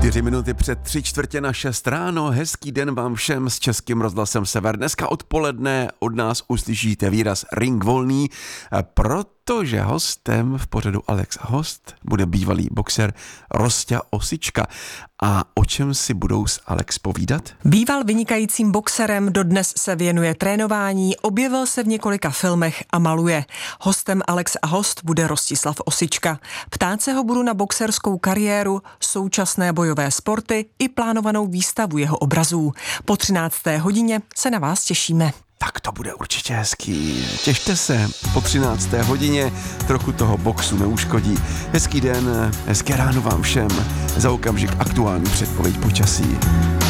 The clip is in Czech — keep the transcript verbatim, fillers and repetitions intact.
Čtyři minuty před tři čtvrtě na šest ráno. Hezký den vám všem s Českým rozhlasem Sever. Dneska odpoledne od nás uslyšíte výraz ring volný, protože hostem v pořadu Alex a host bude bývalý boxer Rosťa Osička. A o čem si budou s Alex povídat? Býval vynikajícím boxerem, dodnes se věnuje trénování, objevil se v několika filmech a maluje. Hostem Alex a host bude Rostislav Osička. Ptát se ho budu na boxerskou kariéru, současné bojové sporty i plánovanou výstavu jeho obrazů. Po třinácté hodině se na vás těšíme. Tak to bude určitě hezký. Těšte se, po třinácté hodině trochu toho boxu neuškodí. Hezký den, hezké ráno vám všem. Za okamžik aktuální předpověď počasí.